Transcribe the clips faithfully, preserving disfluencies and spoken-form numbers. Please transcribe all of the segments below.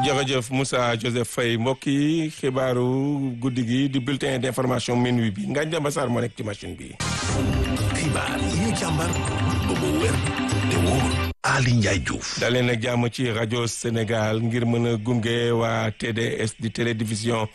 jërëjëf Moussa Joseph Faye mbokk yi xibaaru guddi gi di bulletin d'information minuit bi Ngagne Demba Sarr moo nekk ci machine bi. xibaar yi ñu càmbar ba mu wér te wóor. Ali Ndiaye Diouf. dalee nag jàmm ci rajo Sénégal ngir mën a gunge waa T D S di télédivision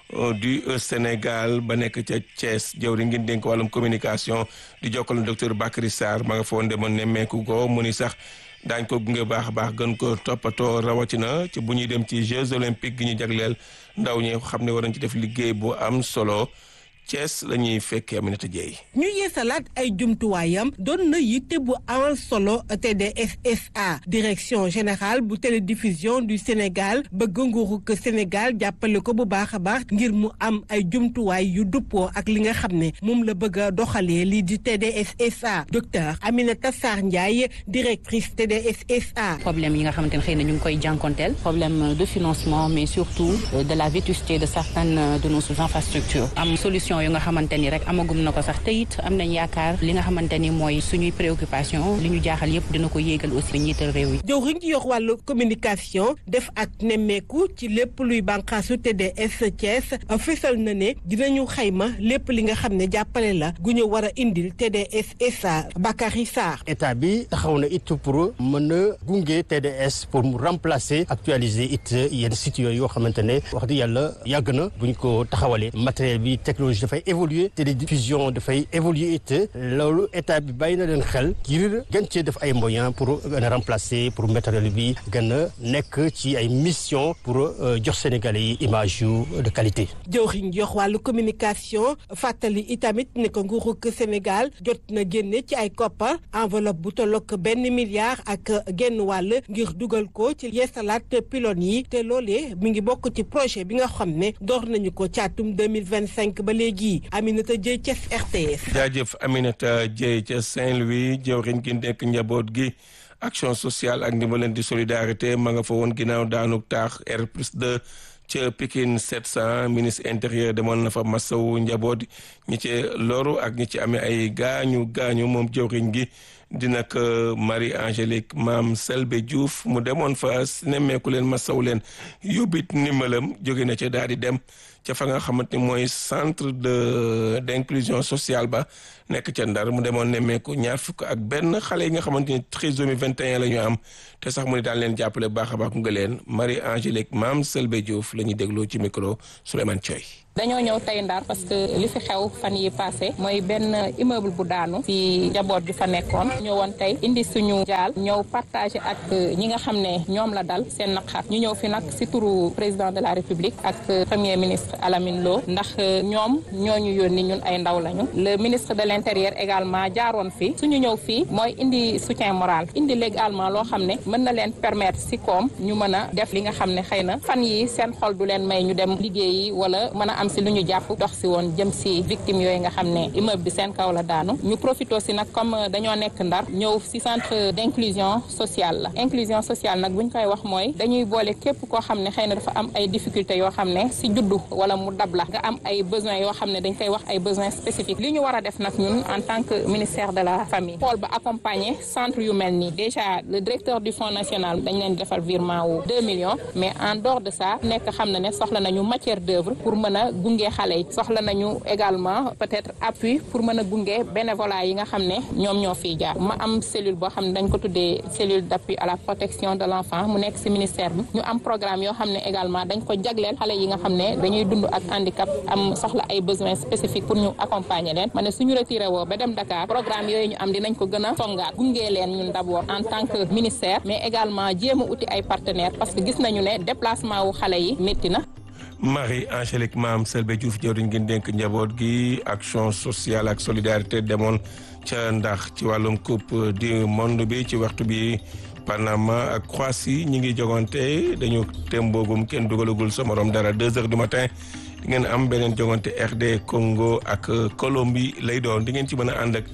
du Sénégal ba nekk ca Thiès jëwri ngeen dénk wàllum communication di jokkal docteur Bakary Sarr ma nga fa woon demoon nemmeeku ko mu ni sax daañ ko gunge baax a baax gën ko toppatoo rawatina ci bu ñuy dem ci Jeux olympiques gi ñu jagleel ndaw ñi xam ne war nañ ci def liggéey bu am solo Thiès la ñuy fekkee Aminata Dieye. ñu yeesalaat ay jumtuwaayam doon na yitte bu amal solo T D S S A direction générale bu télédiffusion du Sénégal bëgg nguurug Sénégal jàppale ko bu baax a baax ngir mu am ay jumtuwaay yu duppoo ak li nga xam ne moom la bëgg a doxalee lii di T D S S A docteur Aminata Sarr Ndiaye directrice T D S S A. problème yi nga xamante ne xëy na ñu ngi koy jànkonteel problème de financement mais surtout de la vétusté de certaines de nos infrastructures am solution yu nga xamante ni rek amagum na ko sax te it am nañ yaakaar li nga xamante ni mooy suñuy préoccupation li ñu jaaxal yëpp dina ko yéegal aussi njiital réew yi. jëwriñ ji yor wàllu communication def ak nemmeeku ci lépp luy bànqaasu T D S Thiès fésal na ne dinañu xayma lépp li nga xam ne jàppale la gu ñu war a indil T D S S A Bakary Sarr. état bi taxaw na it pour mën a gunge T D S pour mu remplacer actualiser it yenn sites yooyu yoo xamante ne wax dëgg yàlla yàgg na buñ ko taxawalee matériel bi technologie dafay évoluer télédiffusion dafay évoluer it loolu état bi bàyyi na leen xel ngir gën cee def ay moyens pour gën a remplacer pour matériel bi gën a nekk ci ay mission pour jox Sénégalais yi image yu de qualité. jëwriñ jox wàllu communication fàttali itamit ne ko nguurug Sénégal jot na génne ci ay koppar enveloppe bu tollook benn milliard ak genn wàll ngir dugal ko ci yeesalaat pylône yi te loolee mi ngi bokk ci projet bi nga xam ne door nañu ko caatum deux mille vingt cinq ba léegi. Aminata Dieye Thiès R T S. jaajëf Aminata Dieye ca Saint-Louis jëwriñ gi nekk njaboot gi action sociale ak ndimbaleen di solidarité ma nga fa woon ginnaaw daanu taax R plus deux ca Pikine sept cent ministre intérieur demoon na fa masawu njaboot ñi ci loru ak ñi ci amee ay gaañu gaañu moom jëwriñ gi dina ko Marie Angélique Mame Selbe Diouf mu demoon fa nemmeeku leen masawu leen yóbbit ndimbalam jóge na ca daal di dem ca fa nga xamante ni mooy centre de d'inclusion sociale ba nekk ca Ndar mu demoon nemmeeku ñaar fukk ak benn xale yi nga xamante ni trisomie vingt et un la ñu am te sax mu ne daal leen jàppale baax a baax nga leen Marie Angélique Mame Selbe Diouf la ñuy dégloo ci micro Souleymane Thioy. dañoo ñëw tey Ndar parce que li fi xew fan yi passé mooy benn immeuble bu daanu ci njaboot bi fa nekkoon ñëwoon tey indi suñu jaal ñëw partagé ak ñi nga xam ne ñoom la dal seen naqar ñu ñëw fi nag si turu président de la République ak premier ministre Alamine Lo ndax ñoom ñooñu yónni ñun ay ndaw lañu le ministre de l'intérieur également jaaroon fi suñu ñëw fii mooy indi soutien moral indi légalement loo xam ne mën na leen permettre si koom ñu mën a def li nga xam ne xëy na fan yi seen xol du leen may ñu dem liggéeyi wala mën a am si lu ñu jàpp dox si woon jëm si victime yooyu nga xam ne immeuble bi seen kaw la daanu ñu profité si nag comme dañoo nekk Ndar ñëw si centre d'inclusion sociale la inclusion sociale nag bu ñu koy wax mooy dañuy boole képp koo xam ne xëy na dafa am ay difficultés yoo xam ne si juddu wala mu dab la nga am ay besoins yoo xam ne dañ koy wax ay besoins spécifiques li ñu war a def nag ñun en tant que ministère de la famille xool ba accompagner centre yu mel nii déjà le directeur du fonds national dañ leen di defal virement wu deux millions mais en dehors de ça nekk xam na ne soxla nañu matière d'œuvre pour mën a gunge xale yi soxla nañu également peut-être appui pour mën a gunge bénévolat yi nga xam ne ñoom ñoo fiy jaar ma am cellule boo xam ne dañ ko tuddee cellule d'appui à la protection de l'enfant mu nekk ci ministère bi ñu am programme yoo xam ne également dañ ko jagleel xale yi nga xam ne dañuy dund ak handicap am soxla ay besoins spécifiques pour ñu accompagner leen ma ne suñu retiré woo ba dem Dakar programme yooyu ñu am dinañ ko gën a songaat gunge leen ñun d'abord en tant que ministère mais également jéem a uti ay partenaires parce que gis nañu ne déplacement wu xale yi métti na. Marie Angélique Mame Selbe Diouf jëwriñ gi dénk njaboot gi action sociale ak solidarité demoon ca ndax ci wàllum coupe du monde bi ci waxtu bi Panama ak Croatie ñi ngi jogante dañu temboogum kenn dugalagul sa morom dara deux heures du matin di ngeen am beneen jogante R D Congo ak Colombie lay doon di ngeen ci mën a ànd ak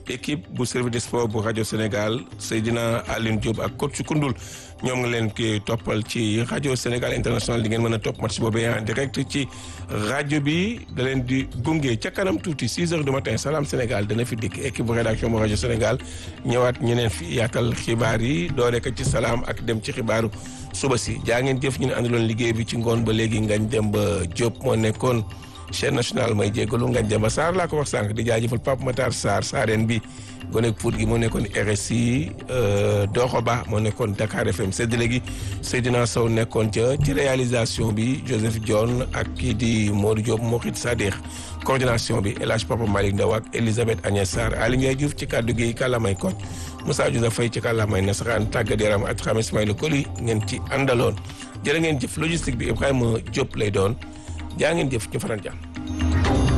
équipe bu service des sports bu rajo Sénégal Seydina Aline Diop ak coach Koundoul ñoom nga leen koy toppal ci rajo Sénégal international di ngeen mën a topp match boobee en direct ci rajo bi da leen di gunge ca kanam tuuti six heures du matin Salam Sénégal dana fi dikk équipe bu rédaction bu rajo Sénégal ñëwaat ñeneen fi yaatal xibaar yi doore ko ci salaam ak dem ci xibaaru suba si jaa ngeen jëf ñu ne àndaloon liggéey bi ci ngoon ba léegi ngañ dem ba Diop moo nekkoon chaîne nationale may jégalu ngañ dem ba Sarr laa ko wax sànq di jaajëfal Pape Matar Sarr saareen bi gonek Pout gi moo nekkoon R S I Doro Ba moo nekkoon Dakar F M séddale gi Seydina Sow nekkoon ca ci réalisation bi Joseph Dione ak kii di Modou Diop Mokhit Sadikh coordination bi El Hadj Papa Malick Ndaw ak Elisabeth Agnès Sarr Ali Ndiaye Diouf ci kàddu gi kàllaamay Kocc Moussa Diouf Faye ci kàllaamay nasaraan tàggat yaram ak xam Ismaïla Koli ngeen ci àndaloon jërë ngeen jëf logistique bi Ibrahima Diop lay doon jaa ngeen jëf ñu faral jàmm